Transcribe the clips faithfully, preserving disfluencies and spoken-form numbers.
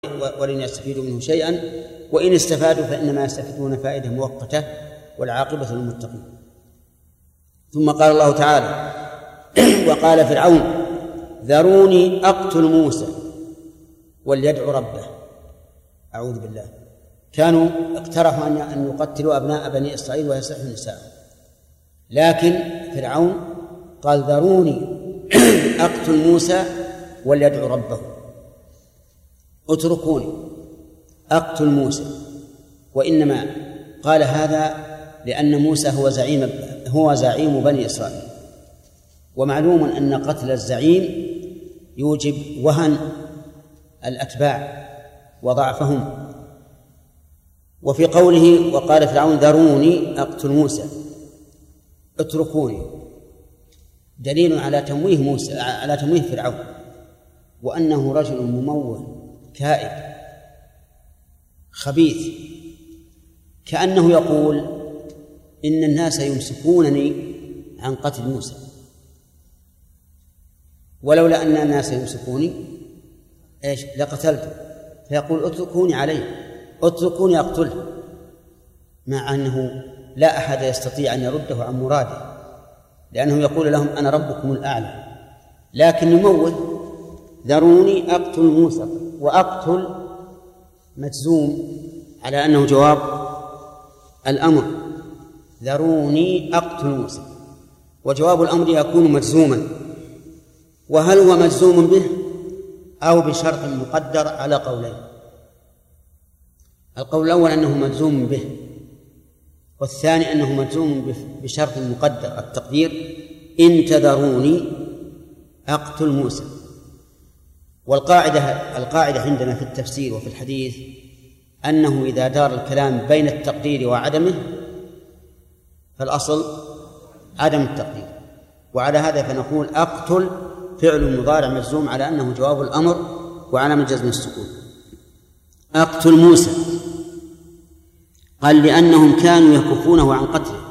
ولن يستفيدوا منه شيئا، وإن استفادوا فإنما يستفيدون فائدة مؤقتة والعاقبة للمتقين. ثم قال الله تعالى: وقال فرعون ذروني أقتل موسى وليدع ربه. أعوذ بالله. كانوا اقترحوا أن يقتلوا أبناء بني إسرائيل ويستحيوا نساءهم، لكن فرعون قال ذروني أقتل موسى وليدع ربه، اتركوني أقتل موسى. وإنما قال هذا لأن موسى هو زعيم هو زعيم بني إسرائيل، ومعلوم أن قتل الزعيم يوجب وهن الأتباع وضعفهم. وفي قوله وقال فرعون ذروني أقتل موسى اتركوني دليل على تمويه موسى على تمويه فرعون، وأنه رجل مموه كائد خبيث، كأنه يقول إن الناس يمسكونني عن قتل موسى، ولولا أن الناس يمسكوني إيش لقتلته، فيقول اتركوني عليه، اتركوني أقتله، مع أنه لا أحد يستطيع أن يرده عن مراده، لأنه يقول لهم أنا ربكم الأعلى، لكن يموه ذروني أقتل موسى، وأقتل مجزوم على أنه جواب الأمر، ذروني أقتل موسى، وجواب الأمر يكون مجزوما. وهل هو مجزوم به أو بشرط مقدر على قولين؟ القول الأول أنه مجزوم به، والثاني أنه مجزوم بشرط مقدر، التقدير إن تذروني أقتل موسى. والقاعدة القاعدة عندنا في التفسير وفي الحديث أنه إذا دار الكلام بين التقدير وعدمه فالأصل عدم التقدير، وعلى هذا فنقول أقتل فعل مضارع مجزوم على أنه جواب الأمر وعلامة جزم السكون. أقتل موسى قال لأنهم كانوا يكفونه عن قتله.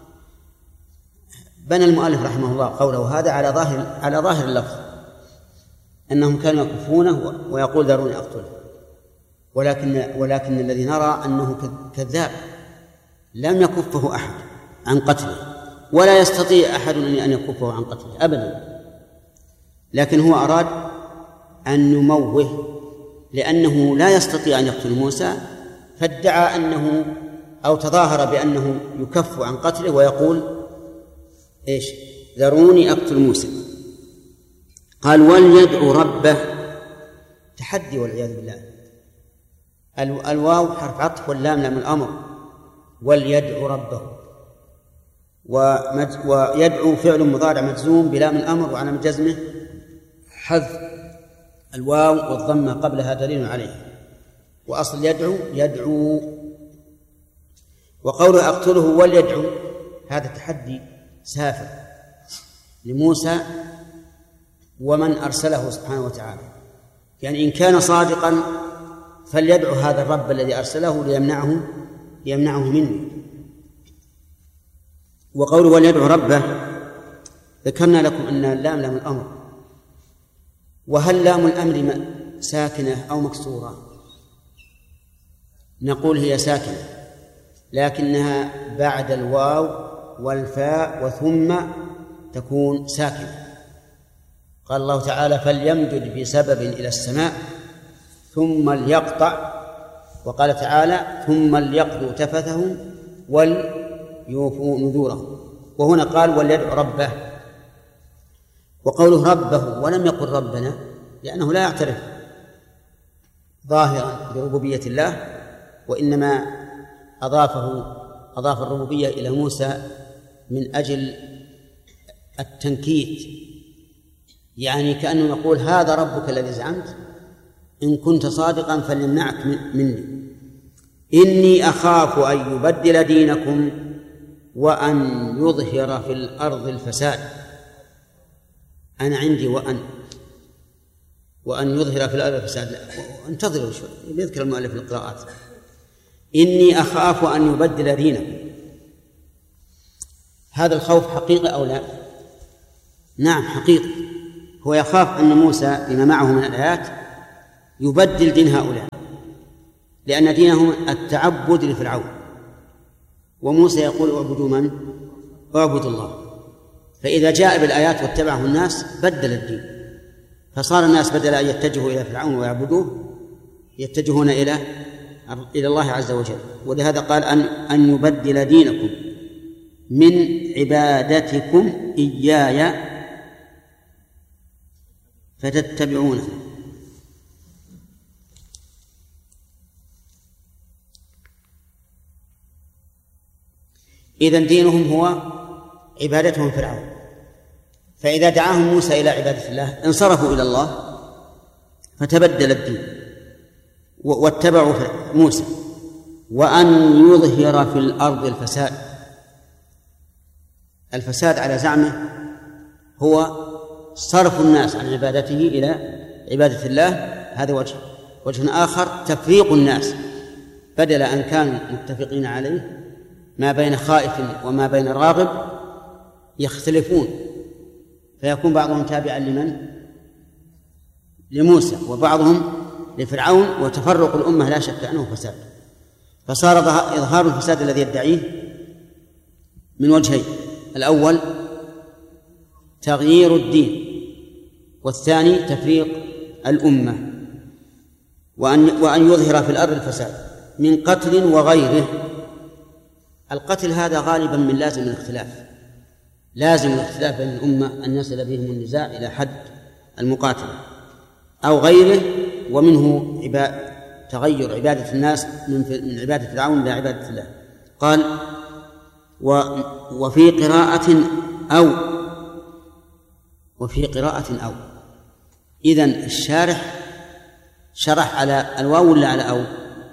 بنى المؤلف رحمه الله قوله هذا على ظاهر على ظاهر اللفظ أنهم كانوا يكفونه ويقول ذروني أقتله، ولكن ولكن الذي نرى أنه كذاب، لم يكفه أحد عن قتله، ولا يستطيع أحد أن يكفه عن قتله أبدا، لكن هو أراد أن يموه لأنه لا يستطيع أن يقتل موسى، فادعى أنه أو تظاهر بأنه يكف عن قتله ويقول إيش ذروني أقتل موسى. قال وليدعو ربه، تحدي والعياذ بالله، الواو حرف عطف واللام لام الأمر، وليدعو ربه، ويدعو فعل مضارع مجزوم بلام الأمر وعلامة جزمه حذف الواو والضمة قبلها دليل عليه، وأصل يدعو يدعو. وقوله أقتله وليدعو هذا تحدي سافر لموسى ومن أرسله سبحانه وتعالى، يعني إن كان صادقا فليدعو هذا الرب الذي أرسله ليمنعه ليمنعه مني. وقوله وليدعو ربه ذكرنا لكم أن اللام لام الأمر، وهل لام الأمر ساكنة أو مكسورة؟ نقول هي ساكنة، لكنها بعد الواو والفاء وثم تكون ساكنة. قال الله تعالى فليمدد بسبب إلى السماء ثم ليقطع، وقال تعالى ثم ليقضوا تفثهم وليوفوا نذورهم، وهنا قال وليدعو ربه. وقوله ربه ولم يقل ربنا لأنه لا يعترف ظاهرا بربوبية الله، وإنما أضافه أضاف الربوبية إلى موسى من أجل التنكيت، يعني كأنه يقول هذا ربك الذي زعمت، إن كنت صادقا فليمنعك مني، إني أخاف أن يبدل دينكم وأن يظهر في الأرض الفساد. أنا عندي وأن وأن يظهر في الأرض الفساد، انتظروا شوي يذكر المؤلف القراءات. إني أخاف أن يبدل دينكم، هذا الخوف حقيقة أو لا؟ نعم حقيقة، هو يخاف أن موسى بما معه من الآيات يبدل دين هؤلاء، لأن دينهم التعبد لفرعون، وموسى يقول اعبدوا من؟ اعبدوا الله. فإذا جاء بالآيات واتبعه الناس بدل الدين، فصار الناس بدل أن يتجهوا إلى فرعون ويعبدوه يتجهون إلى إلى الله عز وجل. ولهذا قال أن أن يبدل دينكم من عبادتكم إياي فتتبعونه. إذن دينهم هو عبادتهم فرعون، فإذا دعاهم موسى إلى عبادة الله انصرفوا إلى الله فتبدل الدين واتبعوا موسى. وأن يظهر في الأرض الفساد، الفساد على زعمه هو صرف الناس عن عبادته إلى عبادة الله، هذا وجه. وجه آخر تفريق الناس، بدل أن كانوا متفقين عليه ما بين خائف وما بين راغب يختلفون، فيكون بعضهم تابعا لمن؟ لموسى، وبعضهم لفرعون، وتفرق الأمة لا شك أنه فساد. فصار إظهار الفساد الذي يدعيه من وجهين: الأول تغيير الدين، والثاني تفريق الأمة. وأن وأن يظهر في الأرض الفساد من قتل وغيره. القتل هذا غالبا من لازم الاختلاف، لازم الاختلاف بين الأمة أن يصل بهم النزاع إلى حد المقاتلة، أو غيره، ومنه عبا... تغير عبادة الناس من عبادة فرعون إلى عبادة الله. قال و... وفي قراءة أو وفي قراءة أو إذن الشارح شرح على الواو ولا على أو؟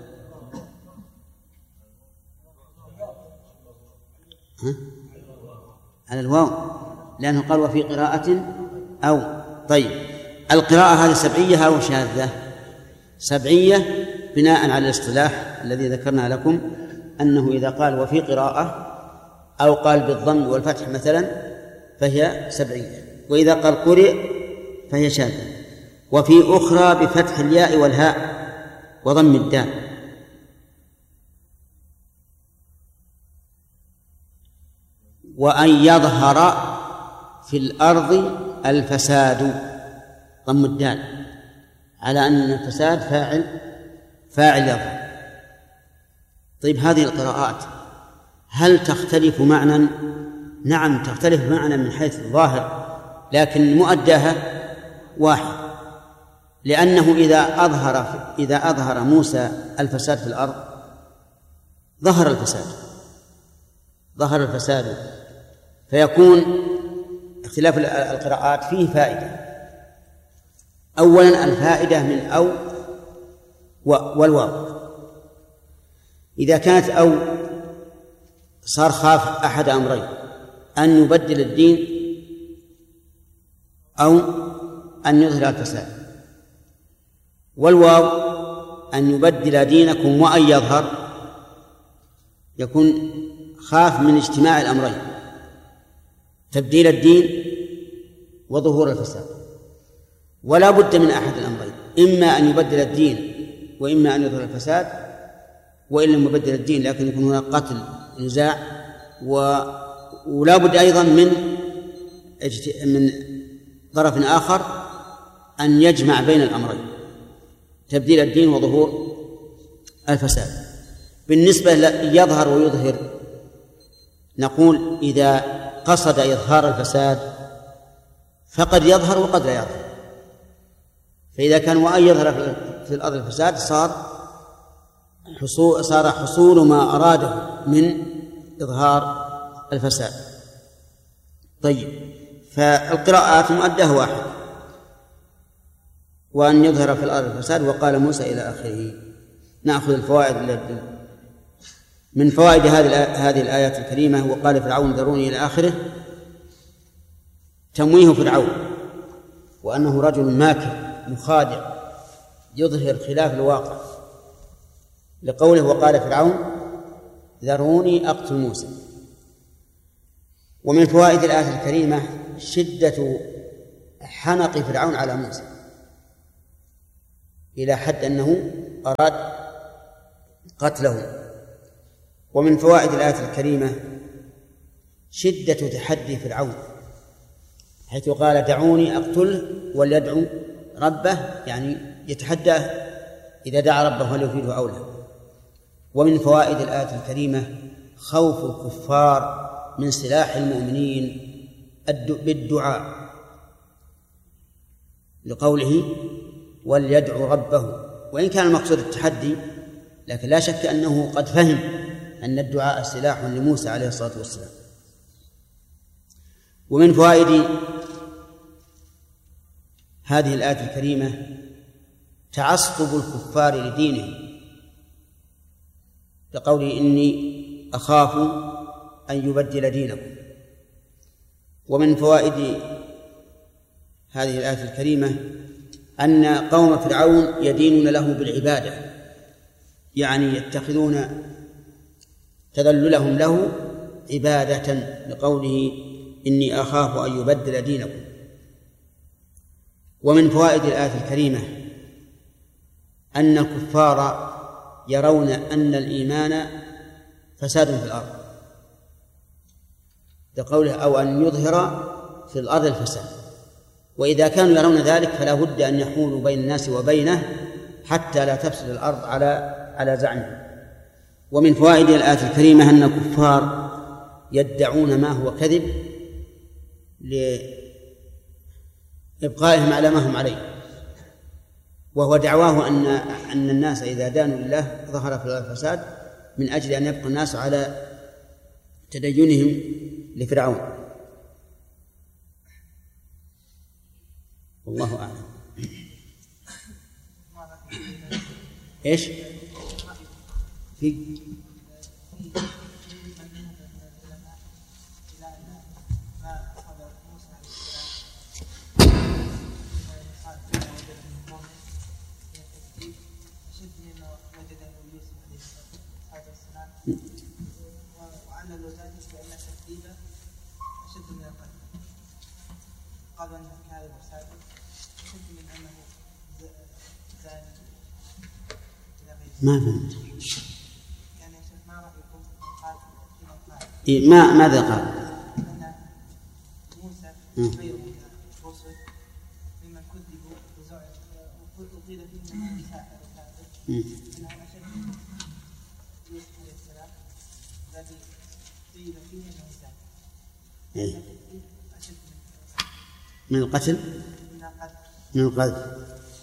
ها؟ على الواو، لأنه قال وفي قراءة أو. طيب، القراءة هذه سبعية أو شاذة؟ سبعية بناء على الاصطلاح الذي ذكرنا لكم، أنه إذا قال وفي قراءة أو قال بالضم والفتح مثلا فهي سبعية، وإذا قال قرئ فهي شاذة. وفي أخرى بفتح الياء والهاء وضم الدال. وأن يظهر في الأرض الفساد، ضم الدال، على أن الفساد فاعل فاعل يظهر. طيب، هذه القراءات هل تختلف معنى؟ نعم تختلف معنى من حيث الظاهر، لكن مؤداها واحد، لأنه إذا أظهر إذا أظهر موسى الفساد في الأرض ظهر الفساد ظهر الفساد فيكون اختلاف القراءات فيه فائدة. أولا الفائدة من أو والواو، إذا كانت أو صار خاف أحد أمرين: أن يبدل الدين أو أن يظهر الفساد. والواو أن يبدل دينكم وأن يظهر، يكون خاف من اجتماع الأمرين: تبديل الدين وظهور الفساد. ولا بد من أحد الأمرين، إما أن يبدل الدين وإما أن يظهر الفساد، وإن لم يبدل الدين لكن يكون هناك قتل نزاع. ولا بد أيضا من من طرف آخر أن يجمع بين الأمرين: تبديل الدين وظهور الفساد. بالنسبة يظهر ويظهر، نقول إذا قصد إظهار الفساد فقد يظهر وقد لا يظهر. فإذا كان وأن يظهر في الأرض الفساد صار حصول صار حصول ما أراده من إظهار الفساد. طيب، فالقراءات مؤداه واحد: وأن يظهر في الأرض الفساد وقال موسى إلى آخره. نأخذ الفوائد من فوائد هذه الآيات الكريمة: وقال فرعون ذروني إلى آخره. تمويه فرعون وأنه رجل ماكر مخادع يظهر خلاف الواقع، لقوله وقال فرعون ذروني أقتل موسى. ومن فوائد الآية الكريمة شدة حنق فرعون على موسى، إلى حد أنه أراد قتله. ومن فوائد الآية الكريمة شدة تحدي فرعون، حيث قال دعوني أقتله وليدعو ربه، يعني يتحداه إذا دعا ربه هل يفيده أو لا. ومن فوائد الآية الكريمة خوف الكفار من سلاح المؤمنين بالدعاء، لقوله وليدعو ربه، وإن كان المقصود التحدي، لكن لا شك أنه قد فهم أن الدعاء سلاح لموسى عليه الصلاة والسلام. ومن فوائد هذه الآية الكريمة تعصب الكفار لدينهم، لقوله إني أخاف أن يبدل دينكم. ومن فوائد هذه الآية الكريمة أن قوم فرعون يدينون له بالعبادة، يعني يتخذون تذللهم له عبادة، لقوله إني أخاف أن يبدل دينكم. ومن فوائد الآية الكريمة أن الكفار يرون أن الإيمان فساد في الأرض، لقوله أو أن يظهر في الأرض الفساد، وإذا كانوا يرون ذلك فلا بد أن يحولوا بين الناس وبينه حتى لا تفسد الأرض على على زعمه. ومن فوائد الآية الكريمة أن الكفار يدعون ما هو كذب لإبقائهم على ما هم عليه، وهو دعواه أن أن الناس إذا دانوا لله ظهر في الفساد، من أجل أن يبقى الناس على تدينهم لفرعون. والله أعلم. إيش؟ في وعلل ذلك بأن التكذيب أشد من القتل، قالوا أنه كاذب وصادق أشد من أنه زاني إلى غيره. ما فهمت. يعني يا شيخ ما رأيكم قال إيه ما ماذا قال؟ أن موسى خير من الرسل ممن كذبوا وزعموا وقيل فيه أنه ساحر وكاذب، أنه أشد من يوسف عليه السلام الذي قيل فيه أنه ساحر. إيه؟ من القتل من القتل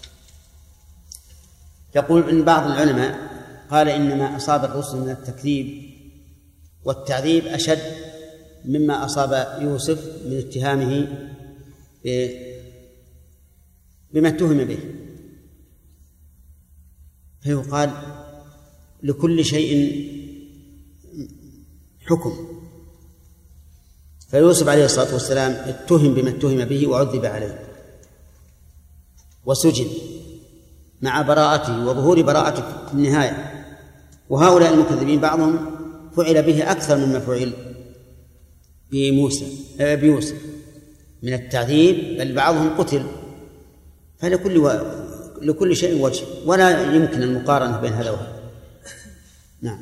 يقول إن بعض العلماء قال إنما أصاب الرسل من التكذيب والتعذيب أشد مما أصاب يوسف من اتهامه بما اتهم به، فيقال لكل شيء حكم. فيوسف عليه الصلاة والسلام اتهم بما اتهم به وعذب عليه وسجن مع براءته وظهور براءته في النهاية. وهؤلاء المكذبين بعضهم فعل به أكثر مما فعل بموسى بيوسف من التعذيب، بل بعضهم قتل. فلكل و... لكل شيء وجه، ولا يمكن المقارنة بين هذا وهذا. نعم.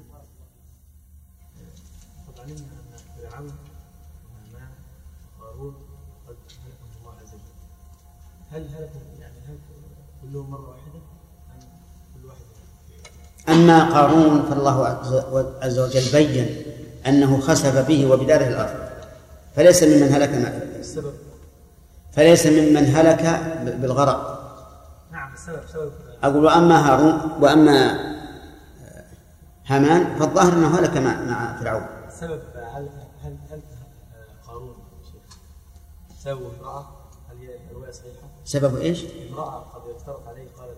هل هلكوا يعني هلكوا كلهم مرة واحدة أم كل واحد؟ أما قارون فالله عز وجل بين أنه خسف به وبداره الأرض، فليس ممن هلك معه السبب، فليس ممن هلك بالغرق. نعم السبب سبب. أقول وأما هارون وأما هامان فالظاهر أنه هلك مع مع فرعون. سبب هل هل هل قارون سبب امرأة؟ هل هي الرواية صحيحة؟ سبب إيش؟ امرأة قد يفترض عليه قالت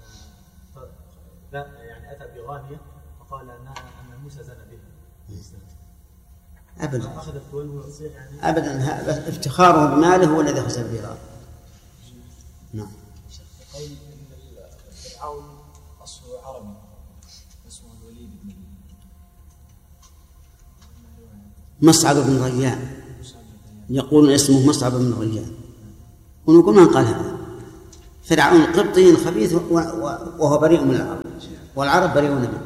لا يعني أتى بغانية وقال أنها أن موسى زنى بها. أبدا أخذت والصيغ يعني أبدا افتخاره بماله هو الذي خسر به الأرض. نعم. قول إن فرعون أصله عربي اسمه الوليد بن مصعب بن غيان، يقول اسمه مصعب بن غيان، ونقول من قال هذا؟ فرعون قبطي خبيث وهو بريء من العرب، والعرب بريئون منه.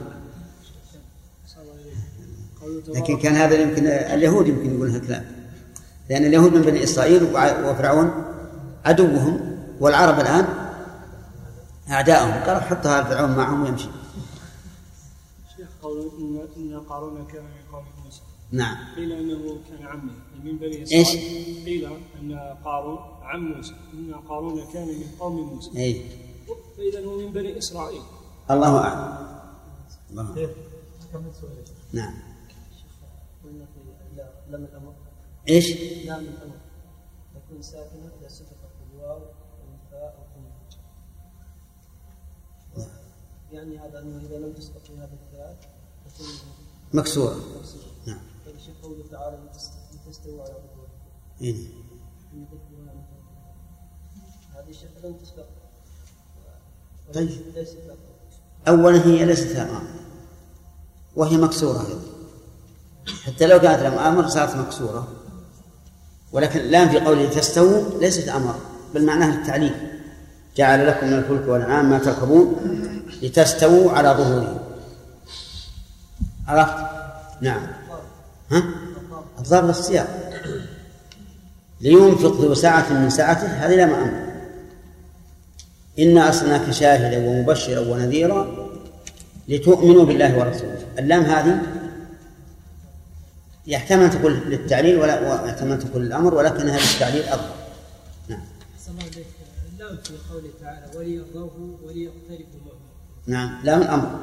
لكن كان هذا يمكن اليهود يمكن يقول هالكلام، لأن اليهود من بني إسرائيل وفرعون عدوهم، والعرب الآن أعداءهم. قالوا حط هذا فرعون معهم ويمشي. شيخ قولوا إن إن قارون كان من قوم موسى. نعم. قيل إنه كان عمه من بني إسرائيل. إيش؟ قيل أن قارون عم موسى، إن قارون كان من قوم موسى. أي. فإذا هو من بني إسرائيل. الله أعلم. الله أعلم. نعم. لم الأمر. إيش؟ لام الأمر تكون ساكنة إذا سبقت بالواو والفاء والقمة. يعني هذا أنه إذا لم تسبق في هذا الثلاث تكون مكسورة. نعم. فالشيخ قوله تعالى لتستووا على ظهورها. إيه. هذه الشيخ لم تسبق. طيب. أولا هي ليست أمر وهي مكسورة أيضا، حتى لو كانت لم أمر صارت مكسورة، ولكن لام في قوله تستووا ليست أمر بل معناها التعليل. جعل لكم من الفلك والأنعام ما تركبون لتستووا على ظهوره. عرفت؟ نعم. ها؟ الضابط السياق. لينفق ذو سعة من سعته، هذه لام أمر. إنا أرسلناك شاهدا ومبشرا ونذيرا لتؤمنوا بالله ورسوله. اللام هذه يحتمل أن تكون للتعليل ولا يحتمل أن تكون للأمر، ولكنها للتعليل أفضل. نعم. اللام في قوله تعالى وليرضوه وليقترفوا معه. نعم. لام الأمر.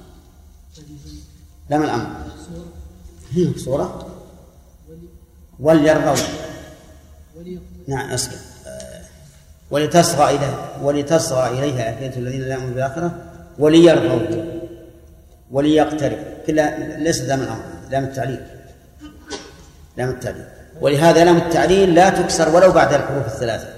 لام الأمر. هي مكسورة. وليرضوه. نعم أسكت. ولتصغى إليه ولتصغى إليها أفئدة الذين لا يؤمنون بالآخرة وليرضوه وليقترب، كلها ليست لام الأمر، لام التعليل. لام التعليل. ولهذا لام التعليل لا تكسر ولو بعد الحروف الثلاثة.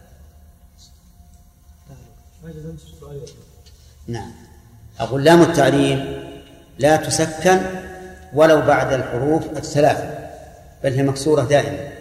نعم. أقول لام التعليل لا تسكن ولو بعد الحروف الثلاثة، بل هي مكسورة دائما.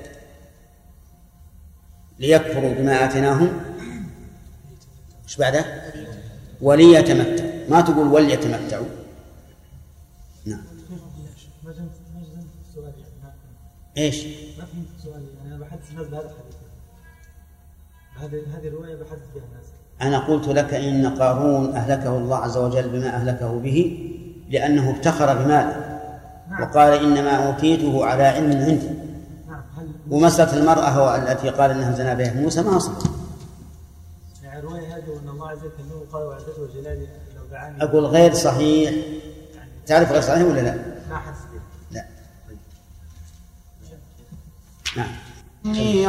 ليكفروا بما آتيناهم ايش بعده؟ وليتمتع. ما تقول وليتمتعوا. نعم. ما فهمت ما فهمت السؤال يعني. ايش؟ ما فهمت السؤال يعني. انا بحدث الناس بهذا الحديث. هذه هذه الروايه بحدث فيها الناس. انا قلت لك ان قارون اهلكه الله عز وجل بما اهلكه به لانه افتخر بماله. نعم. وقال انما اوتيته على علم عندي. ومسألة المرأة التي قال انها زنا بها موسى ما صح. يعني الرواية هذه وان الله عز وجل قال وعزته وجلاله لو دعاني. اقول غير صحيح. تعرف غير صحيح ولا لا؟ ما حدث. لا. نعم.